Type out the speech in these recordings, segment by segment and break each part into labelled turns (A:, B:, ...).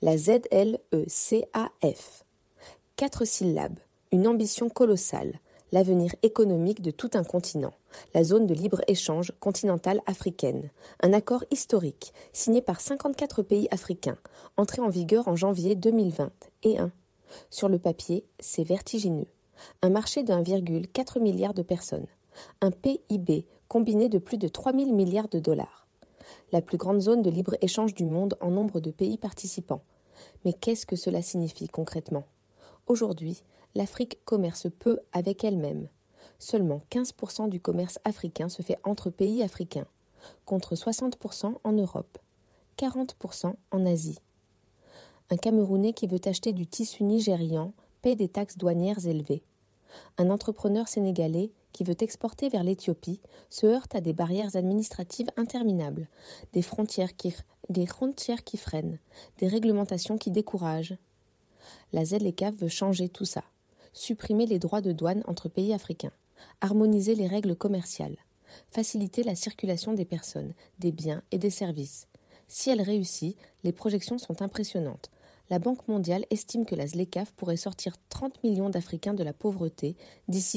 A: La ZLECAF. 4 syllabes, une ambition colossale, l'avenir économique de tout un continent, la zone de libre-échange continentale africaine, un accord historique signé par 54 pays africains, entré en vigueur en janvier 2021. Sur le papier, c'est vertigineux. Un marché de 1,4 milliard de personnes, un PIB combiné de plus de 3 000 milliards de dollars. La plus grande zone de libre-échange du monde en nombre de pays participants. Mais qu'est-ce que cela signifie concrètement ? Aujourd'hui, l'Afrique commerce peu avec elle-même. Seulement 15% du commerce africain se fait entre pays africains, contre 60% en Europe, 40% en Asie. Un Camerounais qui veut acheter du tissu nigérian paie des taxes douanières élevées. Un entrepreneur sénégalais qui veut exporter vers l'Éthiopie se heurte à des barrières administratives interminables, des frontières qui freinent, des réglementations qui découragent. La ZLECAf veut changer tout ça, supprimer les droits de douane entre pays africains, harmoniser les règles commerciales, faciliter la circulation des personnes, des biens et des services. Si elle réussit, les projections sont impressionnantes. La Banque mondiale estime que la ZLECAf pourrait sortir 30 millions d'Africains de la pauvreté d'ici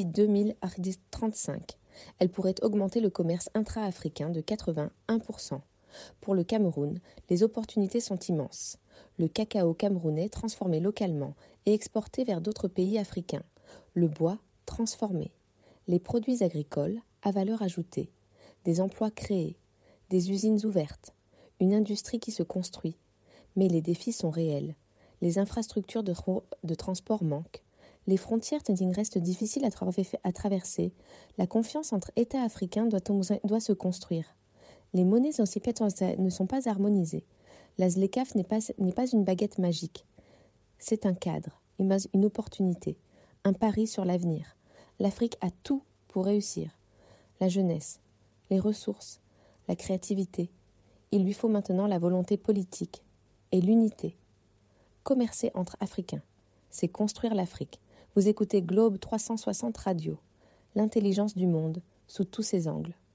A: 2035. Elle pourrait augmenter le commerce intra-africain de 81%. Pour le Cameroun, les opportunités sont immenses. Le cacao camerounais transformé localement et exporté vers d'autres pays africains. Le bois transformé. Les produits agricoles à valeur ajoutée. Des emplois créés. Des usines ouvertes. Une industrie qui se construit. Mais les défis sont réels. Les infrastructures de transport manquent. Les frontières restent difficiles à traverser. La confiance entre États africains doit se construire. Les monnaies ne sont pas harmonisées. La ZLECAf n'est pas une baguette magique. C'est un cadre, une opportunité, un pari sur l'avenir. L'Afrique a tout pour réussir. La jeunesse, les ressources, la créativité. Il lui faut maintenant la volonté politique et l'unité. Commercer entre Africains, c'est construire l'Afrique. Vous écoutez Globe 360 Radio, l'intelligence du monde sous tous ses angles.